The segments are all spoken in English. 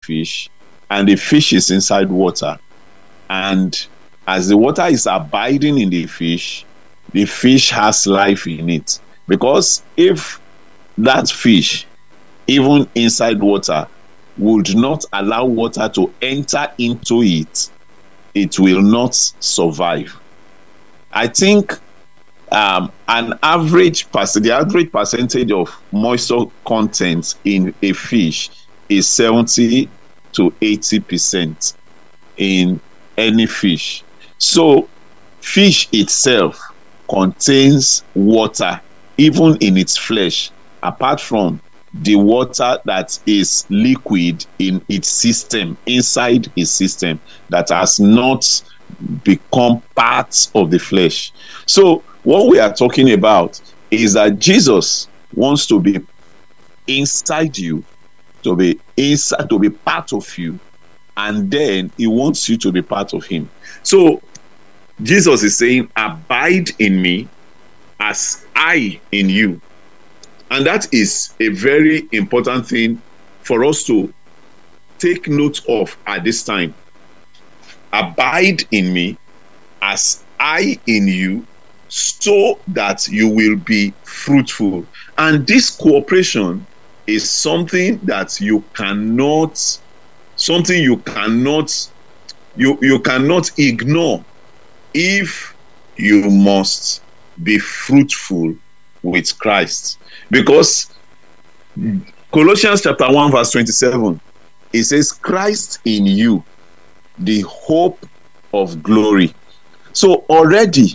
fish, and the fish is inside water. And as the water is abiding in the fish has life in it. Because if that fish, even inside water, would not allow water to enter into it, it will not survive. I think the average percentage of moisture content in a fish is 70 to 80% in any fish. So fish itself contains water even in its flesh, apart from the water that is liquid in its system, inside its system, that has not become part of the flesh. So what we are talking about is that Jesus wants to be inside you, to be part of you, and then he wants you to be part of him. So Jesus is saying, abide in me as I in you. And that is a very important thing for us to take note of at this time. Abide in me as I in you, so that you will be fruitful. And this cooperation is something that you cannot ignore if you must be fruitful with Christ. Because Colossians chapter 1 verse 27, it says, Christ in you, the hope of glory. So already,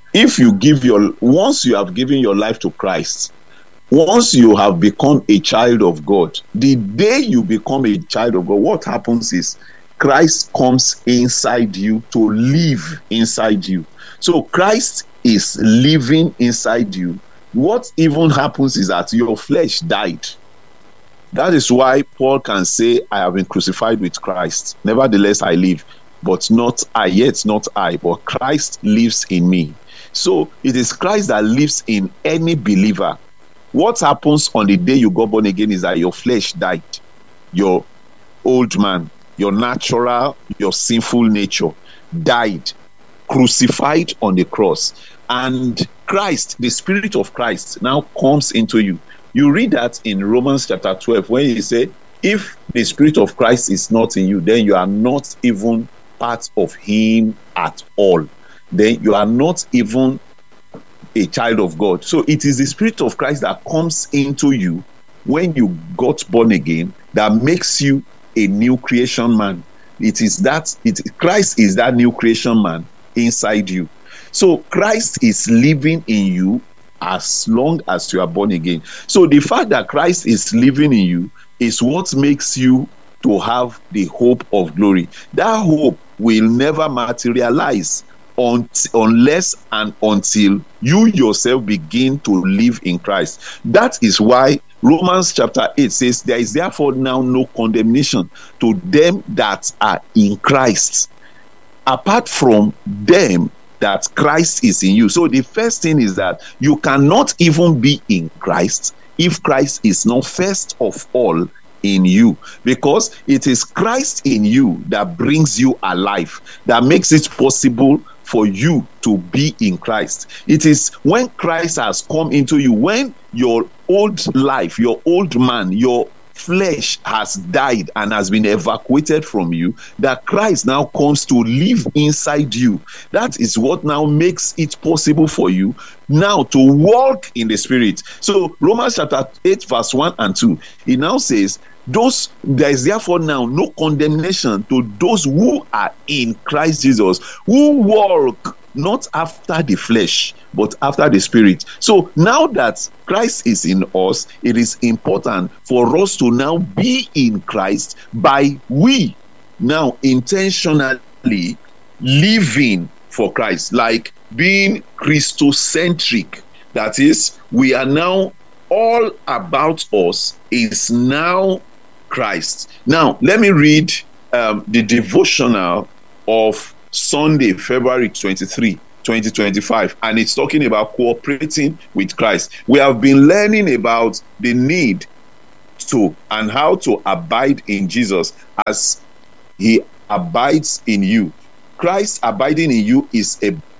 once you have given your life to Christ, once you have become a child of God, the day you become a child of God, what happens is Christ comes inside you to live inside you. So Christ is living inside you. What even happens is that your flesh died. That is why Paul can say, I have been crucified with Christ. Nevertheless, I live, but not I, but Christ lives in me. So it is Christ that lives in any believer. What happens on the day you got born again is that your flesh died. Your old man, your natural, your sinful nature died, crucified on the cross. And Christ, the Spirit of Christ, now comes into you. You read that in Romans chapter 12, when he said, if the Spirit of Christ is not in you, then you are not even part of him at all. Then you are not even a child of God. So it is the Spirit of Christ that comes into you when you got born again, that makes you a new creation man. Christ is that new creation man inside you. So Christ is living in you as long as you are born again. So the fact that Christ is living in you is what makes you to have the hope of glory. That hope will never materialize unless and until you yourself begin to live in Christ. That is why Romans chapter 8 says, there is therefore now no condemnation to them that are in Christ, apart from them that Christ is in you. So the first thing is that you cannot even be in Christ if Christ is not first of all in you, because it is Christ in you that brings you alive, that makes it possible for you to be in Christ. It is when Christ has come into you, when your old life, your old man, your flesh has died and has been evacuated from you, that Christ now comes to live inside you. That is what now makes it possible for you now to walk in the Spirit. So Romans chapter 8 verse 1 and 2, it now says, there is therefore now no condemnation to those who are in Christ Jesus, who walk not after the flesh, but after the Spirit. So now that Christ is in us, it is important for us to now be in Christ by we now intentionally living for Christ, like being Christocentric. That is, we are now, all about us is now Christ. Now, let me read the devotional of Sunday, February 23, 2025, and it's talking about cooperating with Christ. We have been learning about the need to and how to abide in Jesus as he abides in you. Christ abiding in you is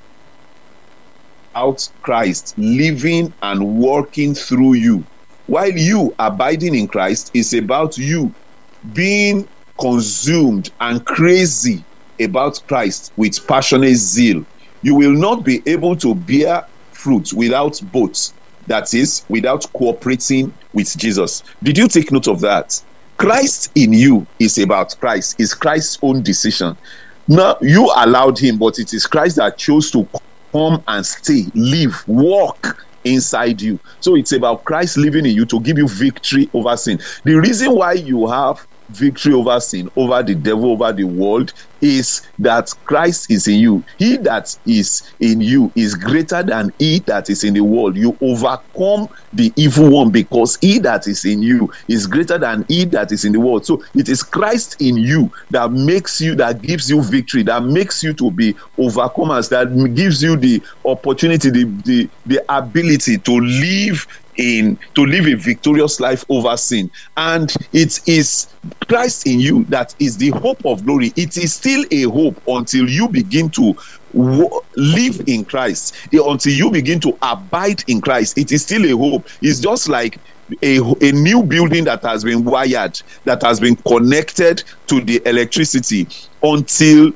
about Christ living and working through you, while you abiding in Christ is about you being consumed and crazy about Christ with passionate zeal. You will not be able to bear fruit without both, that is, without cooperating with Jesus. Did you take note of that? Christ in you is about Christ. It's Christ's own decision. Now, you allowed him, but it is Christ that chose to come and stay, live, walk inside you. So it's about Christ living in you to give you victory over sin. The reason why you have victory over sin, over the devil, over the world, is that Christ is in you. He that is in you is greater than he that is in the world. You overcome the evil one because he that is in you is greater than he that is in the world. So it is Christ in you that makes you, that gives you victory, that makes you to be overcomers, that gives you the opportunity, the ability to live a victorious life over sin. And it is Christ in you that is the hope of glory. It is still a hope until you begin to live in Christ, until you begin to abide in Christ. It is still a hope. It's just like a new building that has been wired, that has been connected to the electricity, until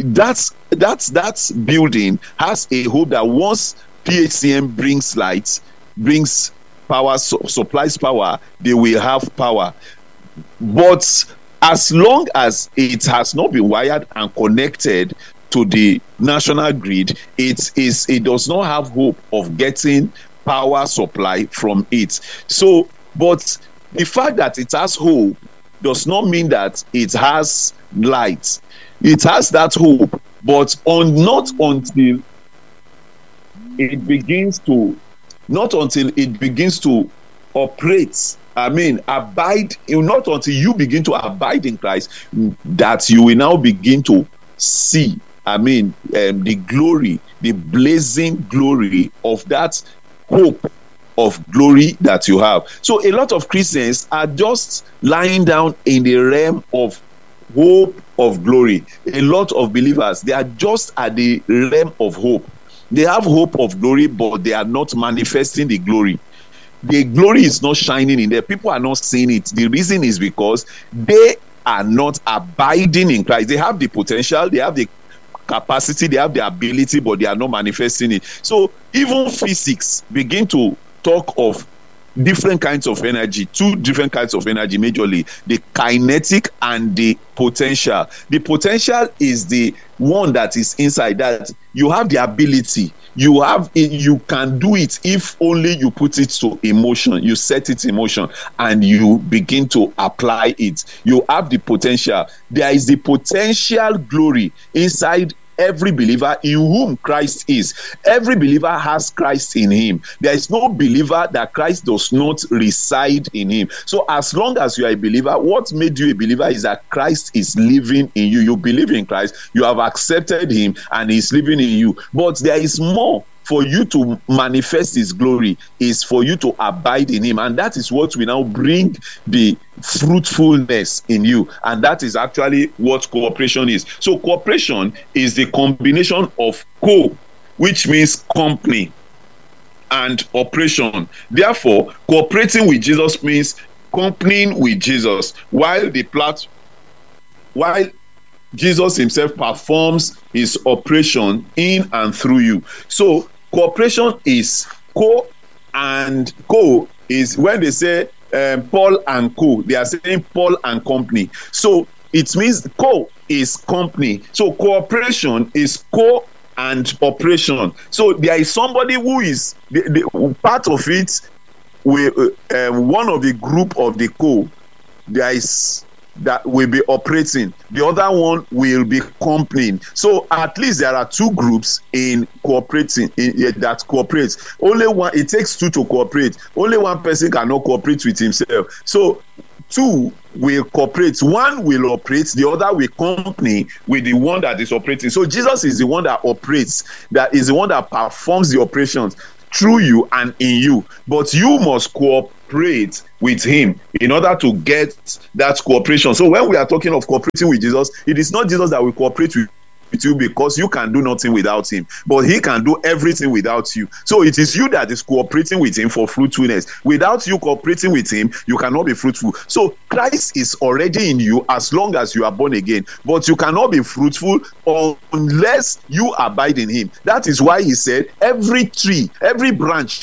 that building has a hope that once PHCN brings lights, brings power, supplies power, they will have power. But as long as it has not been wired and connected to the national grid, it does not have hope of getting power supply from it. So, but the fact that it has hope does not mean that it has light. It has that hope, but not until it begins to operate. Abide. Not until you begin to abide in Christ that you will now begin to see, the glory, the blazing glory of that hope of glory that you have. So a lot of Christians are just lying down in the realm of hope of glory. A lot of believers, they are just at the realm of hope. They have hope of glory, but they are not manifesting the glory. The glory is not shining in there. People are not seeing it. The reason is because they are not abiding in Christ. They have the potential, they have the capacity, they have the ability, but they are not manifesting it. So even physics begin to talk of different kinds of energy, two different kinds of energy majorly, the kinetic and the potential. The potential is the one that is inside, that you have the ability, you can do it if only you put it to emotion, you set it in motion and you begin to apply it. You have the potential. There is the potential glory inside every believer in whom Christ is. Every believer has Christ in him. There is no believer that Christ does not reside in him. So as long as you are a believer, what made you a believer is that Christ is living in you. You believe in Christ, you have accepted him, and he's living in you. But there is more. For you to manifest his glory is for you to abide in him, and that is what will now bring the fruitfulness in you. And that is actually what cooperation is. So cooperation is the combination of co, which means company, and operation. Therefore, cooperating with Jesus means companying with Jesus, while Jesus himself performs his operation in and through you. So cooperation is co, and co is when they say Paul and co, they are saying Paul and company. So it means co is company. So cooperation is co and operation. So there is somebody who is the part of it. One of the group of the co, there is that will be operating, the other one will be companying. So at least there are two groups in cooperating that cooperates. Only one, it takes two to cooperate. Only one person cannot cooperate with himself. So two will cooperate, one will operate, the other will company with the one that is operating. So Jesus is the one that operates, that is the one that performs the operations through you and in you. But you must cooperate with him in order to get that cooperation. So when we are talking of cooperating with Jesus, it is not Jesus that will cooperate with you because you can do nothing without him, but he can do everything without you. So it is you that is cooperating with him for fruitfulness. Without you cooperating with him, you cannot be fruitful. So Christ is already in you as long as you are born again, but you cannot be fruitful unless you abide in him. That is why he said, every tree, every branch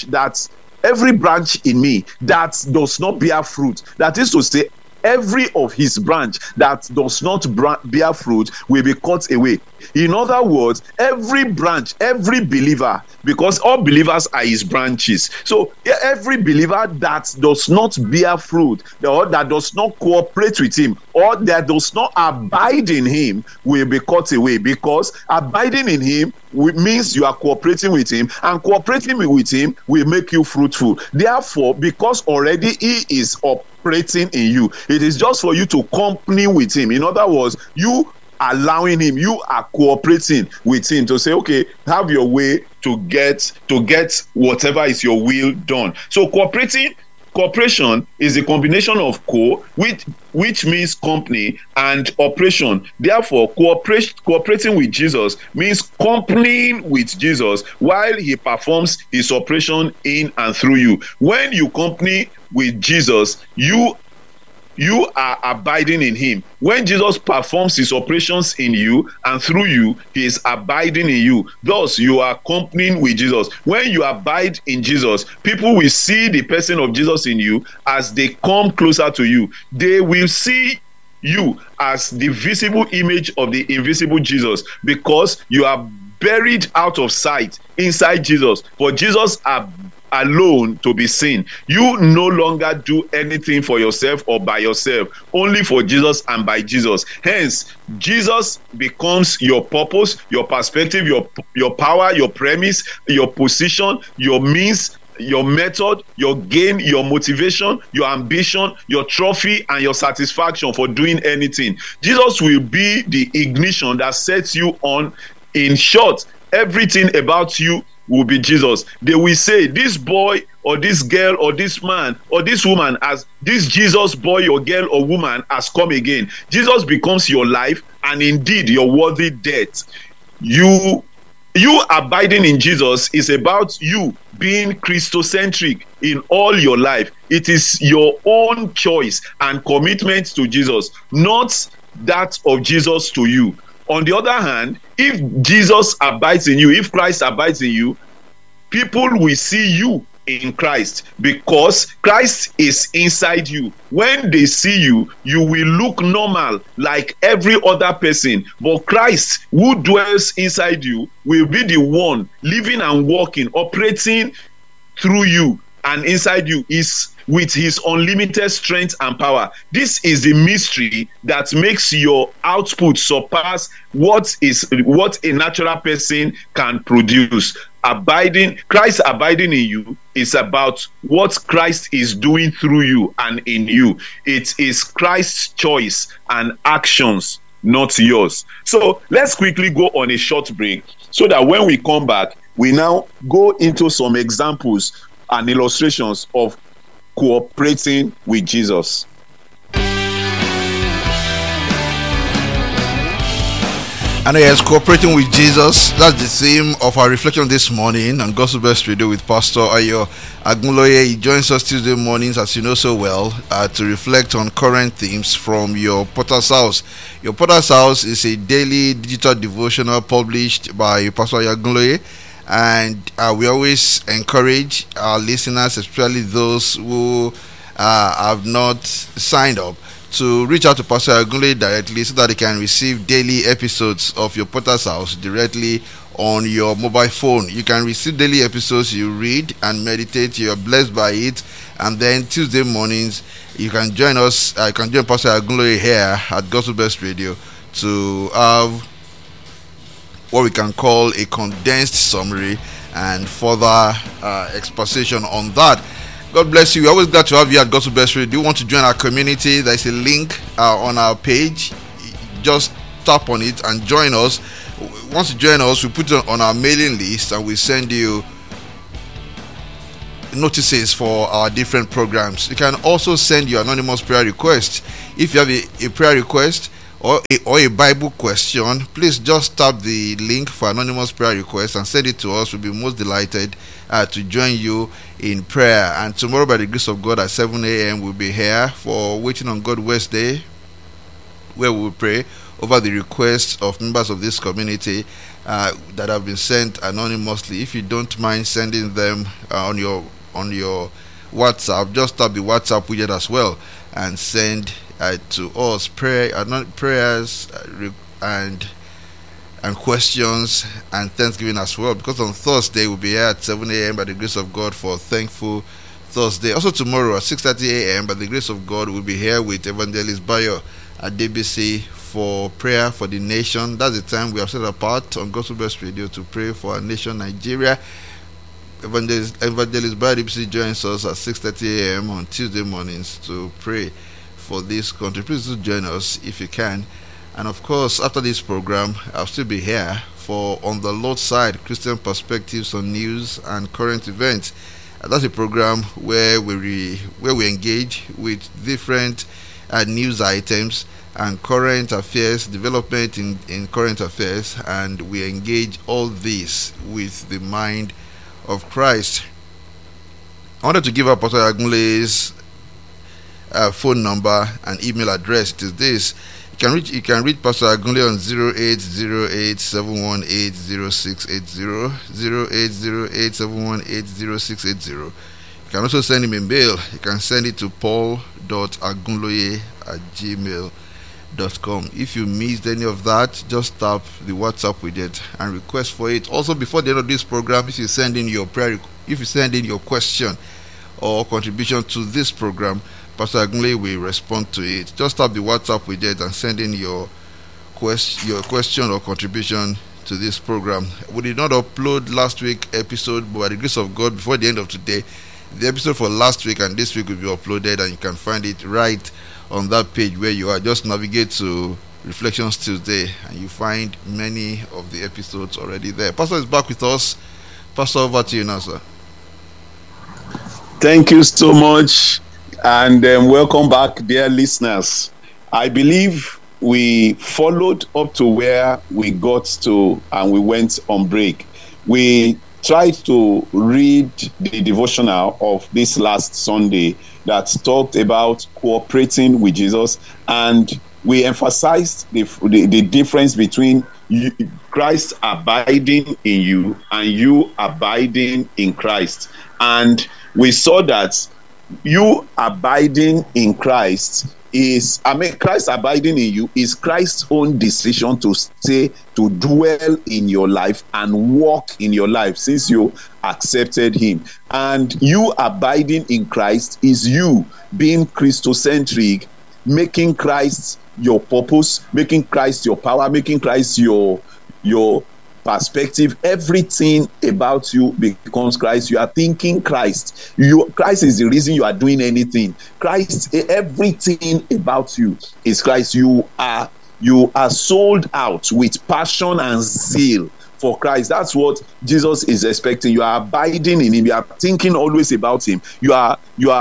in me that does not bear fruit, that is to say, every of his branch that does not bear fruit will be cut away. In other words, every branch, every believer, because all believers are his branches. So every believer that does not bear fruit, or that does not cooperate with him, or that does not abide in him will be cut away, because abiding in him means you are cooperating with him, and cooperating with him will make you fruitful. Therefore, because already he is operating in you, it is just for you to company with him. In other words, you allowing him, you are cooperating with him to say, okay, have your way to get whatever is your will done. So cooperation is a combination of which means company, and operation. Therefore, cooperating with Jesus means companying with Jesus while he performs his operation in and through you. When you company with Jesus, you are abiding in him. When Jesus performs his operations in you and through you, he is abiding in you. Thus, you are accompanying with Jesus. When you abide in Jesus, people will see the person of Jesus in you as they come closer to you. They will see you as the visible image of the invisible Jesus, because you are buried out of sight inside Jesus. For Jesus are alone to be seen. You no longer do anything for yourself or by yourself, only for Jesus and by Jesus. Hence, Jesus becomes your purpose, your perspective, your power, your premise, your position, your means, your method, your gain, your motivation, your ambition, your trophy, and your satisfaction for doing anything. Jesus will be the ignition that sets you on. In short, everything about you will be Jesus. They will say, this boy or this girl or this man or this woman, as this Jesus boy or girl or woman has come again. Jesus becomes your life, and indeed your worthy death. You abiding in Jesus is about you being Christocentric in all your life. It is your own choice and commitment to Jesus, not that of Jesus to you. On the other hand, if Jesus abides in you, if Christ abides in you, people will see you in Christ, because Christ is inside you. When they see you, you will look normal like every other person, but Christ, who dwells inside you, will be the one living and working, operating through you and inside you is with his unlimited strength and power. This is the mystery that makes your output surpass what a natural person can produce. Christ abiding in you is about what Christ is doing through you and in you. It is Christ's choice and actions, not yours. So let's quickly go on a short break, so that when we come back, we now go into some examples and illustrations of cooperating with Jesus. And yes, cooperating with Jesus, that's the theme of our reflection this morning on Gospel Best Radio with Pastor Ayo Agunloye. He joins us Tuesday mornings, as you know so well, to reflect on current themes from Your Potter's House. Your Potter's House is a daily digital devotional published by Pastor Ayo Agunloye, and we always encourage our listeners, especially those who have not signed up, to reach out to Pastor Agunloye directly, so that they can receive daily episodes of Your Potter's House directly on your mobile phone. You can receive daily episodes, you read and meditate, you're blessed by it, and then Tuesday mornings you can join us, you can join Pastor Agunloye here at Gospel Best Radio to have what we can call a condensed summary and further exposition on that. God bless you. We're always glad to have you at Gospel Best Radio. Do you want to join our community? There's a link on our page. Just tap on it and join us. Once you join us, we put it on our mailing list, and we send you notices for our different programs. You can also send your anonymous prayer request. If you have a prayer request or a Bible question, please just tap the link for anonymous prayer request and send it to us. We'll be most delighted to join you in prayer. And tomorrow, by the grace of God, at 7 a.m. we'll be here for Waiting on God Wednesday, where we will pray over the requests of members of this community that have been sent anonymously. If you don't mind sending them on your WhatsApp, just tap the WhatsApp widget as well and send to us prayers and questions and thanksgiving as well, because on Thursday we'll be here at 7 a.m. by the grace of God for Thankful Thursday. Also tomorrow at 6:30 a.m. by the grace of God we'll be here with Evangelist Bayo at DBC for prayer for the nation. That's the time we have set apart on Gospel Best Radio to pray for our nation, Nigeria. Evangelist Bayo DBC joins us at 6:30 a.m. on Tuesday mornings to pray for this country. Please do join us if you can. And of course, after this program, I'll still be here for On the Lord's Side, Christian Perspectives on News and Current Events. That's a program where we engage with different news items and current affairs, development in current affairs, and we engage all this with the mind of Christ. I wanted to give up Pastor Agunloye's phone number and email address. It is this. You can reach Pastor Agunloye on 0808-718-0680, 0808-718-0680. You can also send him a mail. You can send it to paul.agunloye@gmail.com. If you missed any of that, just tap the WhatsApp widget and request for it. Also, before the end of this program, if you send in your question or contribution to this program, Pastor Agunloye will respond to it. Just tap the WhatsApp widget and send in your question or contribution to this program. We did not upload last week's episode, but by the grace of God, before the end of today, the episode for last week and this week will be uploaded, and you can find it right on that page where you are. Just navigate to Reflections Tuesday and you find many of the episodes already there. Pastor is back with us. Pastor, over to you now, sir. Thank you so much. And welcome back, dear listeners. I believe we followed up to where we got to and we went on break. We tried to read the devotional of this last Sunday that talked about cooperating with Jesus, and we emphasized the difference between Christ abiding in you and you abiding in Christ. And we saw that you abiding in Christ Christ abiding in you is Christ's own decision to stay, to dwell in your life and walk in your life since you accepted him. And you abiding in Christ is you being Christocentric, making Christ your purpose, making Christ your power, making Christ your perspective. Everything about you becomes Christ. You are thinking Christ. Christ is the reason you are doing anything. Christ, everything about you is Christ. You are sold out with passion and zeal for Christ. That's what Jesus is expecting. You are abiding in him. You are thinking always about him. You are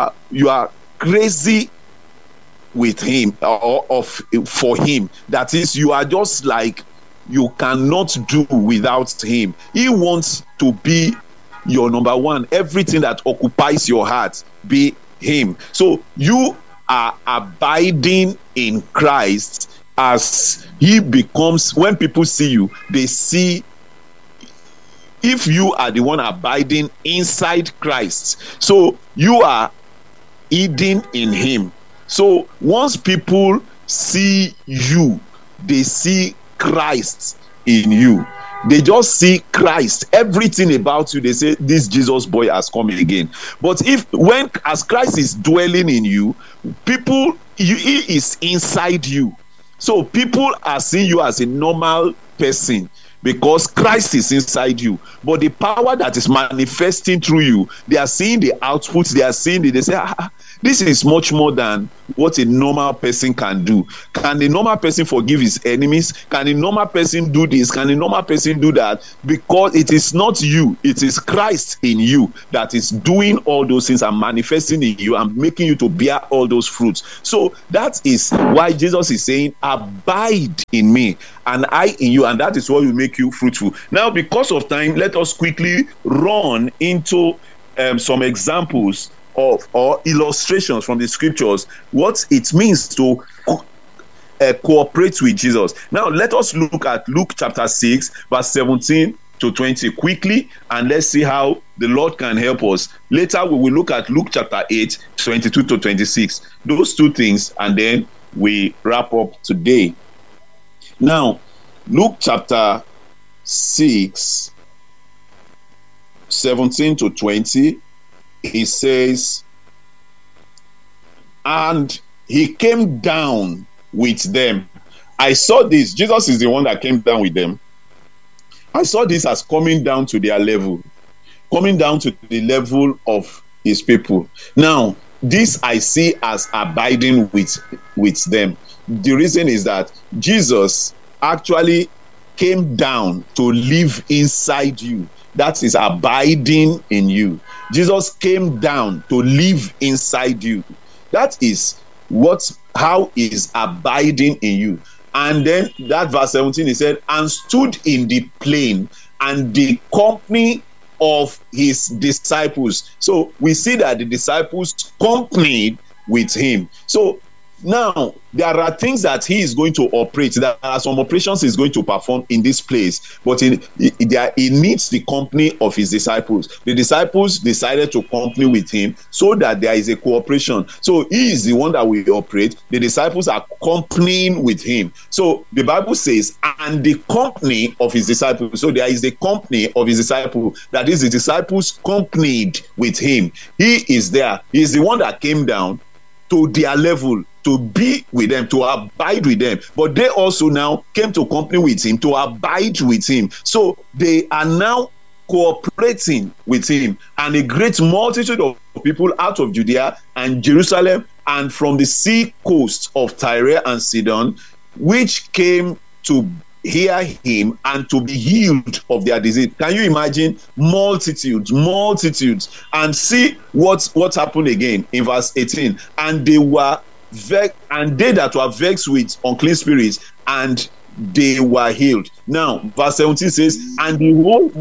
crazy with him for him. That is, you are just like, you cannot do without him. He wants to be your number one. Everything that occupies your heart be him. So you are abiding in Christ as he becomes, when people see you, they see if you are the one abiding inside Christ. So you are hidden in him. So once people see you, they see Christ in you. They just see Christ. Everything about you, they say, this Jesus boy has come again. But as Christ is dwelling in you, he is inside you. So people are seeing you as a normal person, because Christ is inside you. But the power that is manifesting through you, they are seeing the outputs, they are seeing it, they say, this is much more than what a normal person can do. Can a normal person forgive his enemies? Can a normal person do this? Can a normal person do that? Because it is not you, it is Christ in you that is doing all those things and manifesting in you and making you to bear all those fruits. So that is why Jesus is saying, abide in me and I in you, and that is what will make you fruitful. Now, because of time, let us quickly run into some examples of or illustrations from the scriptures, what it means to cooperate with Jesus. Now, let us look at Luke chapter 6, verse 17 to 20 quickly, and let's see how the Lord can help us. Later, we will look at Luke chapter 8, 22 to 26. Those two things, and then we wrap up today. Now, Luke chapter 6, 17 to 20, he says, and he came down with them. I saw this. Jesus is the one that came down with them. I saw this as coming down to their level, coming down to the level of his people. Now, this I see as abiding with them. The reason is that Jesus actually came down to live inside you. That is abiding in you. Jesus came down to live inside you. That is how is abiding in you. And then that verse 17, he said, and stood in the plain, and the company of his disciples. So we see that the disciples companied with him. So now, there are things that he is going to operate. There are some operations he's going to perform in this place, but he needs the company of his disciples. The disciples decided to company with him so that there is a cooperation. So he is the one that will operate. The disciples are companying with him. So the Bible says, and the company of his disciples. So there is the company of his disciples. That is, the disciples companied with him. He is there. He is the one that came down to their level, to be with them, to abide with them. But they also now came to company with him, to abide with him. So they are now cooperating with him. And a great multitude of people out of Judea and Jerusalem and from the sea coast of Tyre and Sidon, which came to hear him and to be healed of their disease. Can you imagine? Multitudes. And see what happened again in verse 18. And they were vexed, and they that were vexed with unclean spirits, and they were healed. Now, verse 17 says, and the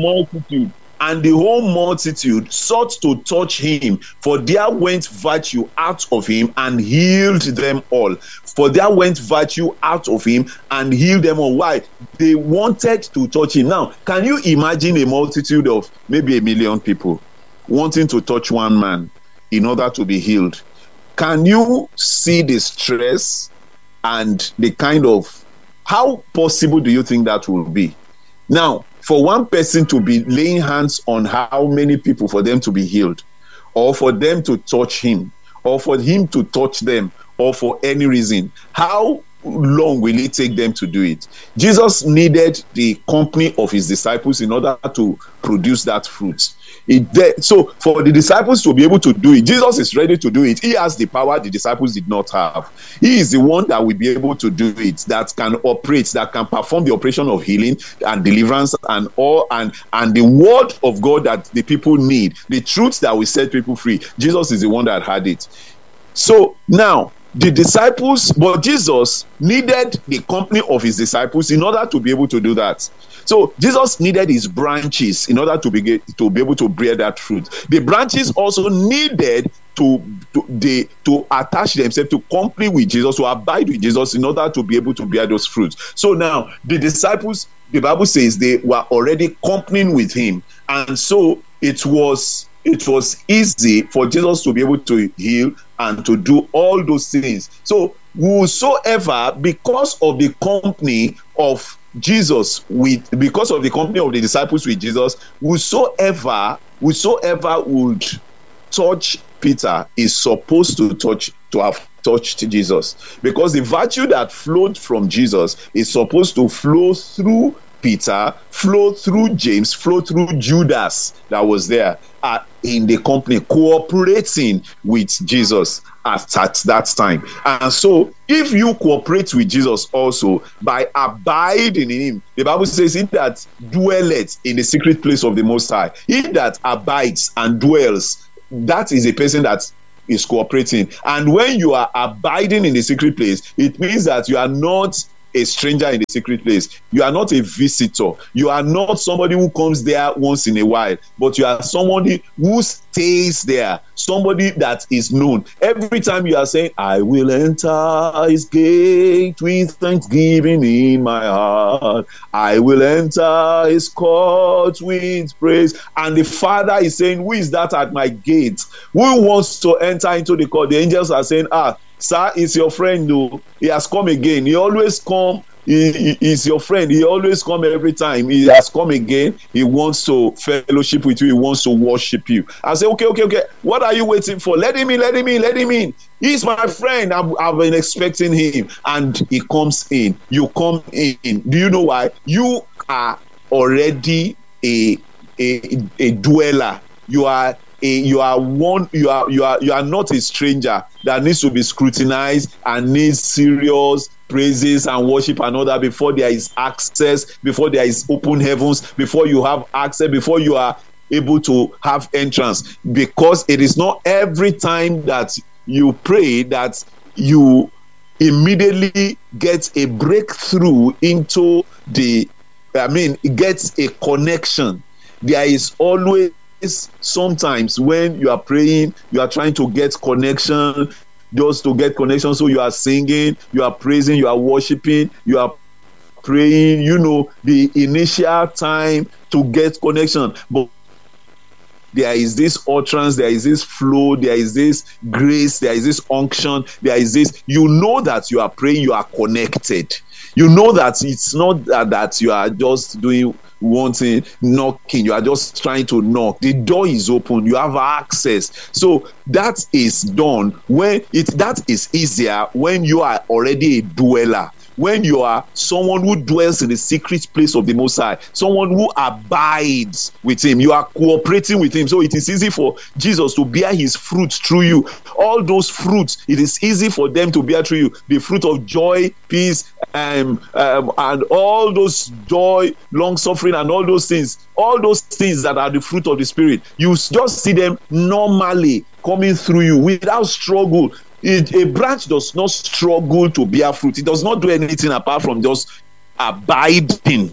whole multitude sought to touch him, for there went virtue out of him and healed them all. For there went virtue out of him and healed them all. Why? They wanted to touch him. Now, can you imagine a multitude of maybe 1 million people wanting to touch one man in order to be healed? Can you see the stress and the kind of, how possible do you think that will be? Now, for one person to be laying hands on how many people for them to be healed, or for them to touch him, or for him to touch them, or for any reason, how long will it take them to do it? Jesus needed the company of his disciples in order to produce that fruit. So for the disciples to be able to do it, Jesus is ready to do it. He has the power the disciples did not have. He is the one that will be able to do it, that can operate, that can perform the operation of healing and deliverance and all, and the word of God that the people need, the truth that will set people free. Jesus is the one that had it. So now the disciples, but Jesus needed the company of his disciples in order to be able to do that. So Jesus needed his branches in order to be able to bear that fruit. The branches also needed to attach themselves to company with Jesus, to abide with Jesus in order to be able to bear those fruits. So now the disciples, the Bible says, they were already companying with him, and so it was easy for Jesus to be able to heal and to do all those things. So whosoever, because of the company of Jesus because of the company of the disciples with Jesus, whosoever would touch Peter is supposed to have touched Jesus, because the virtue that flowed from Jesus is supposed to flow through Peter, flow through James, flow through Judas that was there in the company, cooperating with Jesus at that time. And so if you cooperate with Jesus also by abiding in him, the Bible says, he that dwelleth in the secret place of the Most High, he that abides and dwells, that is a person that is cooperating. And when you are abiding in the secret place, it means that you are not a stranger in the secret place. You are not a visitor. You are not somebody who comes there once in a while, but you are somebody who stays there, somebody that is known. Every time you are saying, I will enter his gate with thanksgiving in my heart, I will enter his court with praise. And the Father is saying, who is that at my gate? Who wants to enter into the court? The angels are saying, sir, it's your friend, though. He has come again. He always come. He is your friend. He always come every time. He has come again. He wants to fellowship with you. He wants to worship you. I say, okay. What are you waiting for? Let him in. He's my friend. I've been expecting him. And he comes in. You come in. Do you know why? You are already a dweller. You are not a stranger that needs to be scrutinized and needs serious praises and worship and all that before there is access, before there is open heavens, before you have access, before you are able to have entrance. Because it is not every time that you pray that you immediately get a breakthrough into gets a connection. There is always sometimes when you are praying, you are trying to get connection, just to get connection. So you are singing, you are praising, you are worshiping, you are praying, the initial time to get connection. But there is this utterance, there is this flow, there is this grace, there is this unction, there is this, that you are praying, you are connected. That it's not that you are just doing wanting, knocking, you are just trying to knock. The door is open, you have access. So that is done that is easier when you are already a dweller, when you are someone who dwells in the secret place of the Most High, someone who abides with him. You are cooperating with him. So it is easy for Jesus to bear his fruits through you. All those fruits, it is easy for them to bear through you. The fruit of joy, peace, and all those joy, long suffering, and all those things that are the fruit of the Spirit. You just see them normally coming through you without struggle. A branch does not struggle to bear fruit. It does not do anything apart from just abiding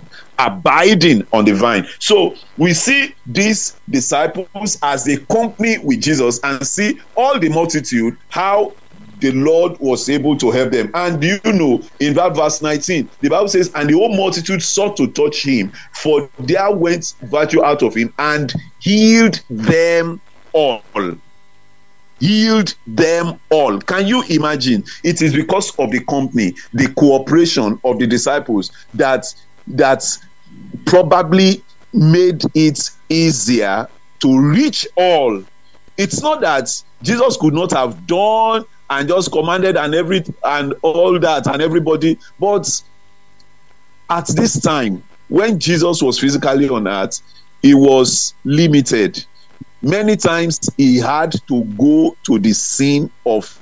on the vine. So we see these disciples as they company with Jesus and see all the multitude, how the Lord was able to help them. And in that verse 19, the Bible says, and the whole multitude sought to touch him, for there went virtue out of him and healed them all. Healed them all. Can you imagine? It is because of the company, the cooperation of the disciples that probably made it easier to reach all. It's not that Jesus could not have done and just commanded and all that and everybody, but at this time when Jesus was physically on earth, he was limited. Many times he had to go to the scene of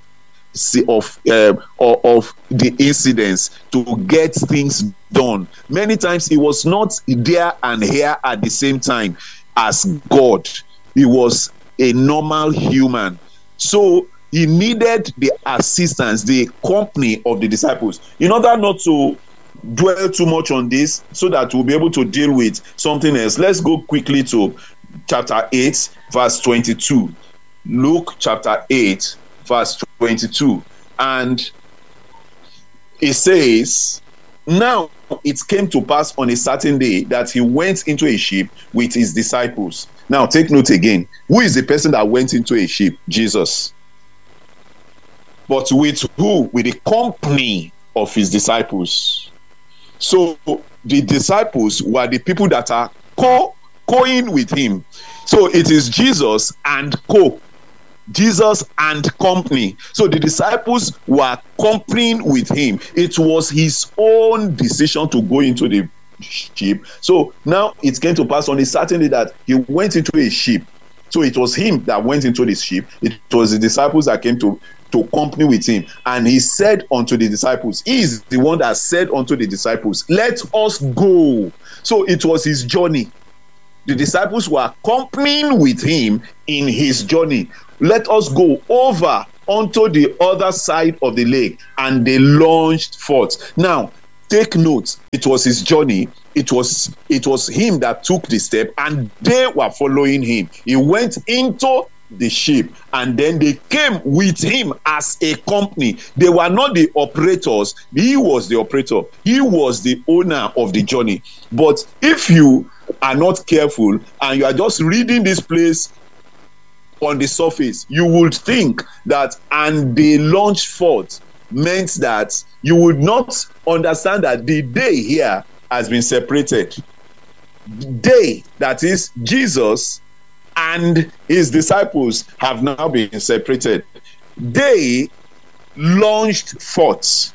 the incidents to get things done. Many times he was not there and here at the same time as God. He was a normal human. So he needed the assistance, the company of the disciples. In order not to dwell too much on this so that we'll be able to deal with something else, let's go quickly to chapter 8, verse 22. Luke chapter 8, verse 22. And it says, now it came to pass on a certain day that he went into a ship with his disciples. Now take note again. Who is the person that went into a ship? Jesus. But with who? With the company of his disciples. So the disciples were the people that are going with him. So it is Jesus and Jesus and company. So the disciples were accompanying with him. It was his own decision to go into the sheep. So now it came to pass on a certain day that he went into a ship. So it was him that went into the ship. It was the disciples that came to company with him. And he said unto the disciples, he is the one that said unto the disciples, let us go. So it was his journey. The disciples were accompanying with him in his journey. Let us go over onto the other side of the lake. And they launched forth. Now, take note, it was his journey. It was him that took the step, and they were following him. He went into the ship, and then they came with him as a company. They were not the operators. He was the operator. He was the owner of the journey. But if you are not careful and you are just reading this place on the surface, you would think that and they launched forth meant that you would not understand that the day here has been separated. They, that is Jesus and his disciples, have now been separated. They launched forth.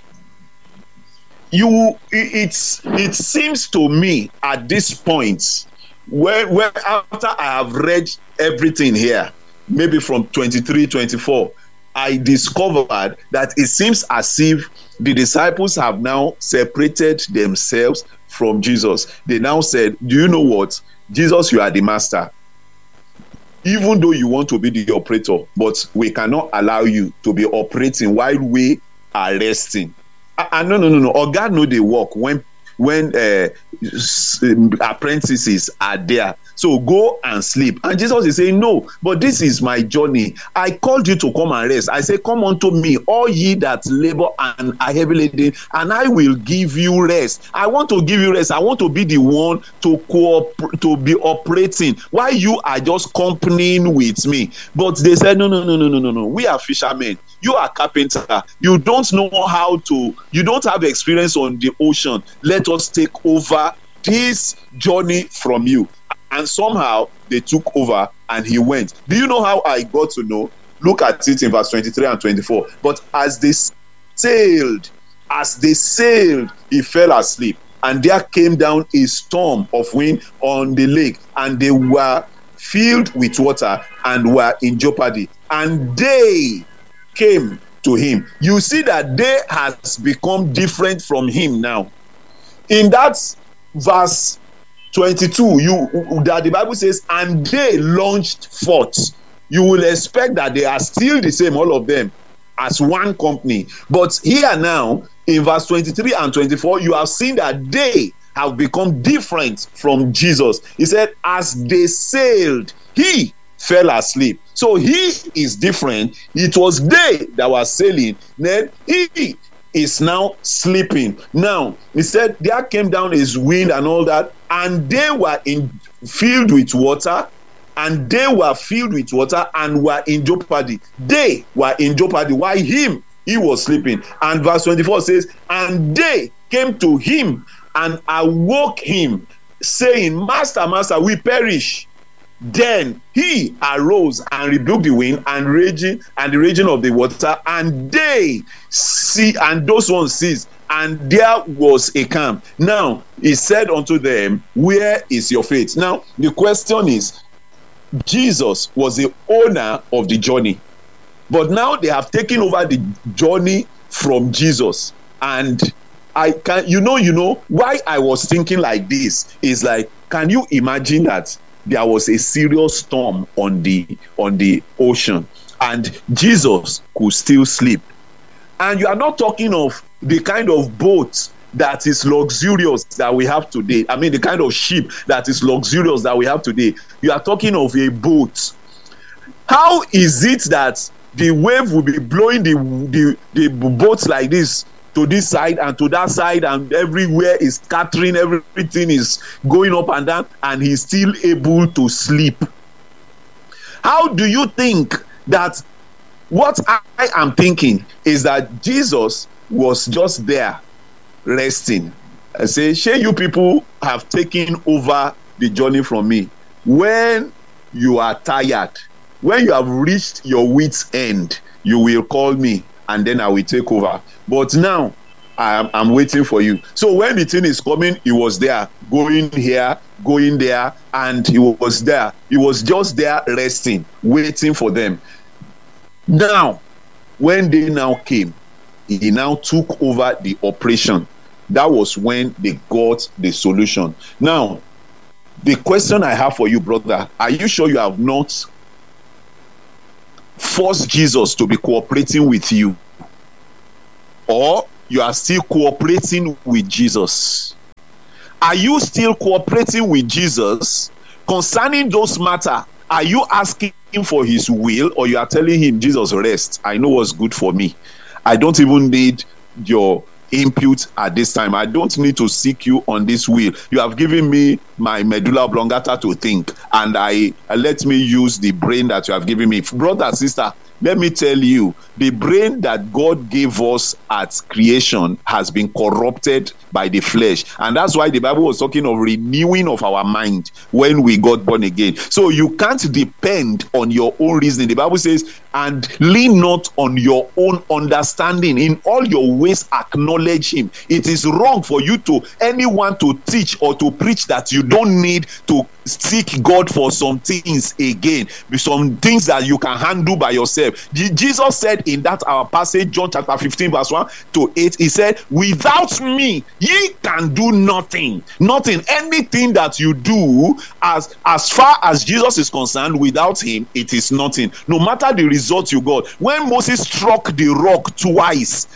It seems to me at this point, where after I have read everything here, maybe from 23, 24, I discovered that it seems as if the disciples have now separated themselves from Jesus. They now said, do you know what? Jesus, you are the master. Even though you want to be the operator, but we cannot allow you to be operating while we are resting. No. Or God know they work when apprentices are there. So go and sleep. And Jesus is saying, no, but this is my journey. I called you to come and rest. I say, come unto me, all ye that labor and are heavy laden, and I will give you rest. I want to give you rest. I want to be the one to be operating while you are just accompanying with me. But they said, no. We are fishermen. You are carpenter. You don't know you don't have experience on the ocean. Let us take over this journey from you. And somehow they took over and he went. Do you know how I got to know? Look at it in verse 23 and 24. But as they sailed, he fell asleep. And there came down a storm of wind on the lake, and they were filled with water and were in jeopardy. And they came to him. You see that they has become different from him now. In that verse 22, that the Bible says, and they launched forth. You will expect that they are still the same, all of them, as one company. But here now, in verse 23 and 24, you have seen that they have become different from Jesus. He said, as they sailed, he fell asleep. So he is different. It was they that were sailing. Then he is now sleeping. Now, he said, there came down his wind and all that, and they were filled with water, and were in jeopardy. They were in jeopardy. Why he was sleeping. And verse 24 says, and they came to him and awoke him, saying, Master, we perish. Then he arose and rebuked the wind and the raging of the water, and they see, and those ones ceased, and there was a calm. Now he said unto them, where is your faith? Now the question is, Jesus was the owner of the journey, but now they have taken over the journey from Jesus. And why I was thinking like this is like, can you imagine that there was a serious storm on the ocean and Jesus could still sleep? And you are not talking of the kind of boat that is luxurious that we have today. I mean, the kind of ship that is luxurious that we have today. You are talking of a boat. How is it that the wave will be blowing the boats like this to this side and to that side, and everywhere is scattering, everything is going up and down, and he's still able to sleep? How do you think that? What I am thinking is that Jesus was just there resting. I say, shey you people have taken over the journey from me. When you are tired, when you have reached your wit's end, you will call me and then I will take over. But now I'm waiting for you. So when the thing is coming, he was there, going here, going there, and he was there. He was just there resting, waiting for them. Now, when they now came, he now took over the operation. That was when they got the solution. Now, the question I have for you, brother, are you sure you have not forced Jesus to be cooperating with you? Or you are still cooperating with Jesus? Are you still cooperating with Jesus concerning those matters? Are you asking him for his will, or you are telling him, Jesus, rest, I know what's good for me, I don't even need your input at this time, I don't need to seek you on this will, you have given me my medulla oblongata to think, and I let me use the brain that you have given me. Brother, sister, let me tell you, the brain that God gave us at creation has been corrupted by the flesh. And that's why the Bible was talking of renewing of our mind when we got born again. So you can't depend on your own reasoning. The Bible says, and lean not on your own understanding. In all your ways acknowledge him. It is wrong for you to anyone to teach or to preach that you don't need to seek God for some things again, some things that you can handle by yourself. Jesus said in that our passage, John chapter 15 verse 1 to 8, he said, without me ye can do nothing. Anything that you do, as far as Jesus is concerned, without him it is nothing, no matter the result you got. When Moses struck the rock twice,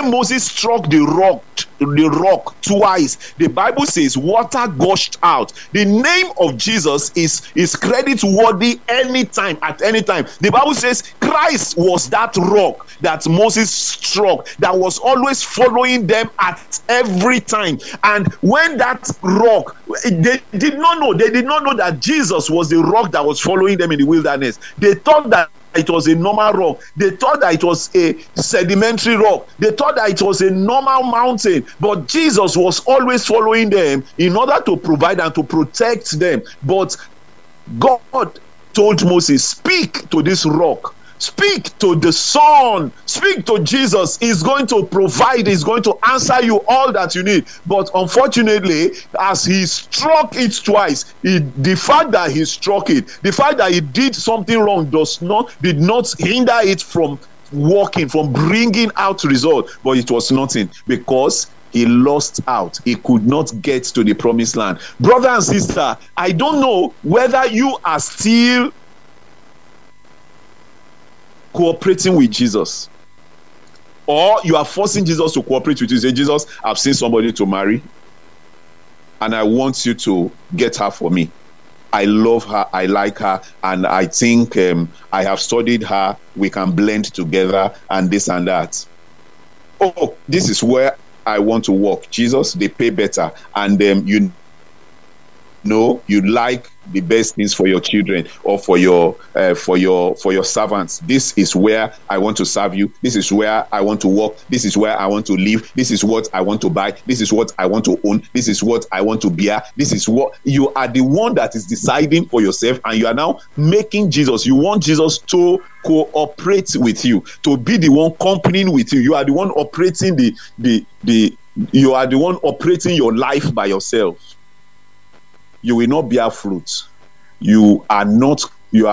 twice, the Bible says water gushed out. The name of Jesus is credit worthy anytime, at any time. The Bible says Christ was that rock that Moses struck, that was always following them at every time. And when that rock, they did not know that Jesus was the rock that was following them in the wilderness. They thought that it was a normal rock. They thought that it was a sedimentary rock. They thought that it was a normal mountain. But Jesus was always following them in order to provide and to protect them. But God told Moses, speak to this rock, speak to the Son, speak to Jesus. He's going to provide, he's going to answer you all that you need. But unfortunately, as he struck it twice, the fact that he struck it, the fact that he did something wrong did not hinder it from working, from bringing out result. But it was nothing, because he lost out. He could not get to the promised land. Brother and sister, I don't know whether you are still cooperating with Jesus, or you are forcing Jesus to cooperate with you. Say, Jesus, I've seen somebody to marry, and I want you to get her for me. I love her, I like her, and I think I have studied her, we can blend together, and this and that. Oh, this is where I want to work. Jesus, they pay better, and you like the best things for your children or for your servants. This is where I want to serve you. This is where I want to work. This is where I want to live. This is what I want to buy. This is what I want to own. This is what I want to bear. This is what you are, the one that is deciding for yourself, and you are now making Jesus. You want Jesus to cooperate with you, to be the one accompanying with you. You are the one operating you are the one operating your life by yourself. You will not bear fruit. You are not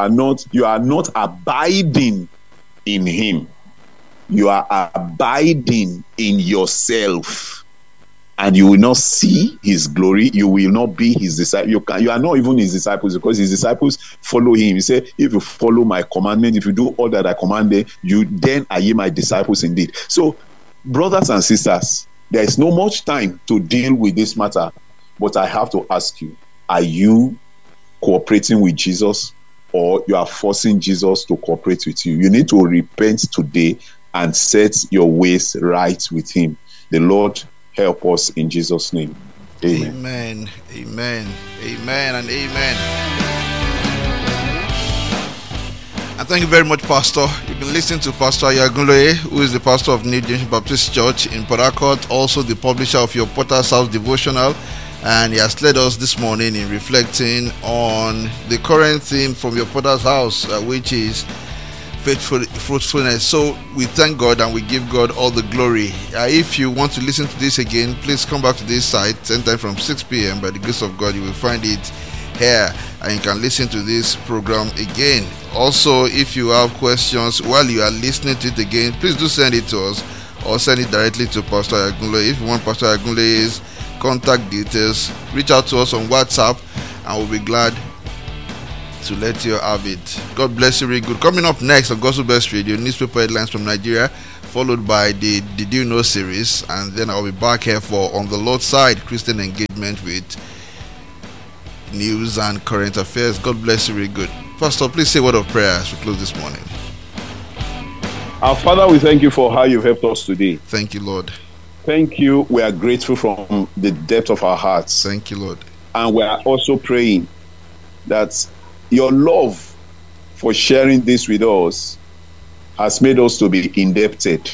abiding in him. You are abiding in yourself, and you will not see his glory. You will not be his disciple. You are not even his disciples, because his disciples follow him. He said, if you follow my commandment, if you do all that I commanded you, then are ye my disciples indeed. So, brothers and sisters, there is no much time to deal with this matter, but I have to ask you, are you cooperating with Jesus, or you are forcing Jesus to cooperate with you? You need to repent today and set your ways right with him. The Lord help us in Jesus' name. Amen. Amen. Amen. Amen and amen. And thank you very much, Pastor. You've been listening to Pastor Ayo Agunloye, who is the pastor of New Generation Baptist Church in Port Harcourt, also the publisher of your Potter's House devotional. And he has led us this morning in reflecting on the current theme from your Potter's House, which is fruitfulness. So we thank God and we give God all the glory. If you want to listen to this again, please come back to this site sometime from 6 p.m. By the grace of God, you will find it here and you can listen to this program again. Also, if you have questions while you are listening to it again, please do send it to us or send it directly to Pastor Agunloye. If you want Pastor Agunloye's contact details, reach out to us on WhatsApp and we'll be glad to let you have it. God bless you, really good. Coming up next on Gospel Best Radio, newspaper headlines from Nigeria, followed by the Did You Know series, and then I'll be back here for On the Lord's Side, Christian engagement with news and current affairs. God bless you, really good. Pastor, please say a word of prayer as we close this morning. Our Father, we thank you for how you've helped us today. Thank you, Lord. Thank you. We are grateful from the depth of our hearts. Thank you, Lord. And we are also praying that your love for sharing this with us has made us to be indebted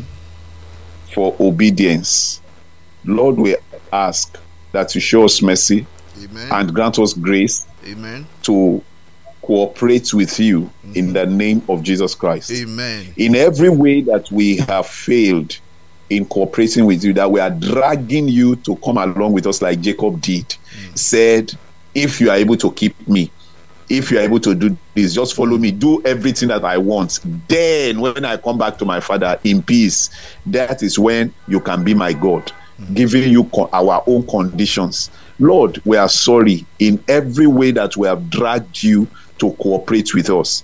for obedience. Lord, we ask that you show us mercy. Amen. And grant us grace. Amen. To cooperate with you in the name of Jesus Christ. Amen. In every way that we have failed in cooperating with you, that we are dragging you to come along with us like Jacob did, said, if you are able to keep me, if you are able to do this, just follow me, do everything that I want. Then when I come back to my Father in peace, that is when you can be my God, giving you our own conditions. Lord, we are sorry in every way that we have dragged you to cooperate with us.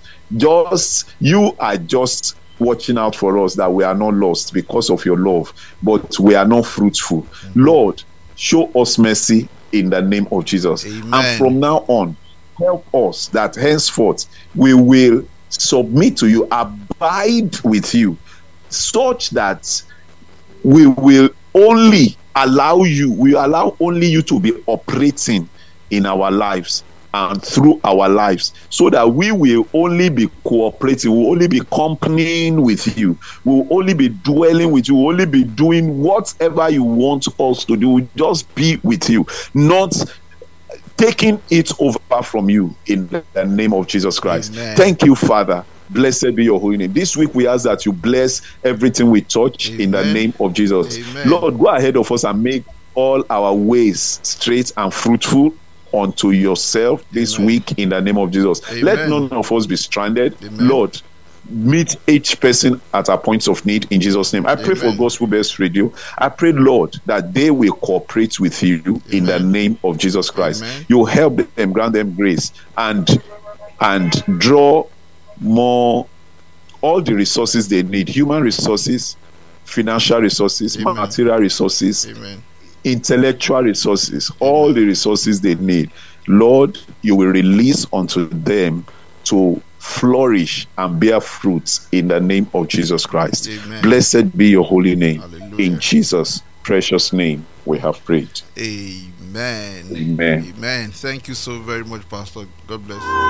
You are just watching out for us that we are not lost because of your love, but we are not fruitful. Lord, show us mercy in the name of Jesus. Amen. And from now on, help us that henceforth we will submit to you, abide with you, such that we will only allow only you to be operating in our lives and through our lives, so that we will only be cooperating, we'll only be companying with you, we'll only be dwelling with you, we'll only be doing whatever you want us to do. We'll just be with you, not taking it over from you, in the name of Jesus Christ. Amen. Thank you, Father. Blessed be your holy name. This week we ask that you bless everything we touch. Amen. In the name of Jesus. Amen. Lord, go ahead of us and make all our ways straight and fruitful unto yourself this Amen. Week in the name of Jesus. Amen. Let none of us be stranded. Amen. Lord, meet each person at our points of need in Jesus' name. I pray Amen. For Gospel Best Radio. I pray, Lord, that they will cooperate with you Amen. In the name of Jesus Christ. Amen. You help them, grant them grace, and draw more all the resources they need, human resources, financial resources, Amen. Material resources, Amen. Intellectual resources, Amen. All the resources they need. Lord, you will release unto them to flourish and bear fruits in the name of Jesus Christ. Amen. Blessed be your holy name. Hallelujah. In Jesus' precious name we have prayed. Amen. Amen. Amen. Thank you so very much, Pastor. God bless you.